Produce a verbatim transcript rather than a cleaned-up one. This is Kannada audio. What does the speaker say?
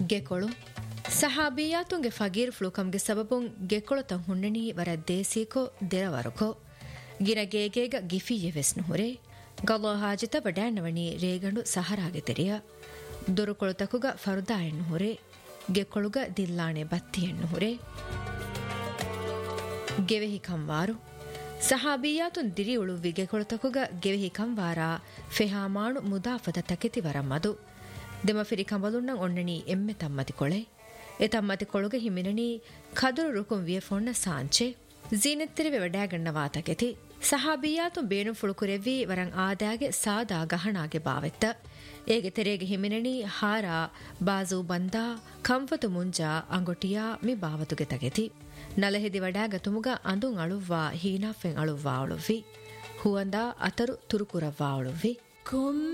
ಗೆಕೊಳು ಸಹಾಬಿಯಾತುಂಗೆ ಫಗೀರ್ ಫ್ಲೂಕಂಗೆ ಸಬಬುಂ ಗೆಕೊಳತಂ ಹುಣ್ಣಣಿ ವರ ದೇಸೀಕೋ ದೆರವರಕೋ ಗಿನ ಗೇಗೇಗ ಗಿಫಿಯೆ ವೆಸ್ನುಹುರೆ ಗಲ್ಲೋ ಹಾಜಿತ ಬಡ್ಯಾಣ್ಣವಣಿ ರೇಗಂಡು ಸಹರಾಗೆ ತೆರೆಯ ದೊರುಕೊಳತಕುಗ ಫರುದಾಯಣ್ಣು ಹುರೆ ಗೆಕೊಳುಗ ದಿಲ್ಲಾಣೆ ಬತ್ತಿಯಣ್ಣು ಹುರೆ ಗೆವೆಹಿ ಕಂವಾರು ಸಹಾಬಿಯಾತುನ್ ದಿರಿ ಉಳುವಿ ಗೆಕೊಳತಕುಗ ಗೆವೆಹಿ ಕಂವಾರ ಫೆಹಾಮಾಣು ಮುದಾಫದ ತಕೆತಿವರ ಮದು ದೆಮಫಿರಿ ಕಂಬಲುಣ್ಣಂ ಒಣ್ಣಣಿ ಎಮ್ಮೆ ತಮ್ಮತಿ ಕೊಳೆ ಎ ತಮ್ಮತಿ ಕೊಳುಗ ಹಿಮಿನಣಿ ಕದುರು ರುಕುಂ ವಿಯ ಫೊಣ್ಣ ಸಾಂಚೆ ಜೀನೆತ್ತಿರಿವೆ ವಡ್ಯಾಗಣ್ಣ ವಾತಕೆತಿ ಸಹಾಬಿಯಾತು ಬೇಣು ಫುಳುಕುರೆವ್ವಿ ವರಂ ಆದಾಗೆ ಸಾದಾ ಗಹಣಾಗೆ ಬಾವೆತ್ತ ಏಗೆ ತೆರೆಗೆ ಹಿಮಿನಣಿ ಹಾರ ಬಾಜು ಬಂದಾ ಕಂಫತು ಮುಂಜಾ ಅಂಗೊಟಿಯಾ ಮಿ ಬಾವತುಗೆ ತಗೆತಿ ನಲಹೆದಿ ವಡ್ಯಾಗ ತುಮುಗ ಅಂದುಂ ಅಳುವ್ವಾ ಹೀನಾಫೆಂ ಅಳುವ್ವಾ ಅಳುವ್ವಿ ಹುವಂದಾ ಅತರು ತುರುಕುರವ್ವಾ ಅಳುವ್ವಿ